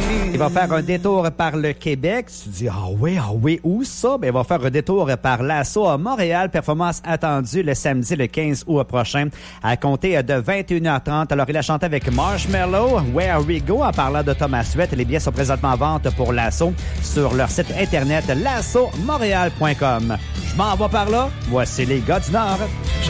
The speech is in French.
Il va faire un détour par le Québec. Tu te dis, ah oui, où ça? Ben, il va faire un détour par l'Assaut à Montréal. Performance attendue le samedi, le 15 août prochain, à compter de 21h30. Alors, il a chanté avec Marshmello, Where We Go, en parlant de Thomas Sweat. Les billets sont présentement en vente pour l'Assaut sur leur site internet lassautmontréal.com. Je m'en vais par là. Voici les gars du Nord.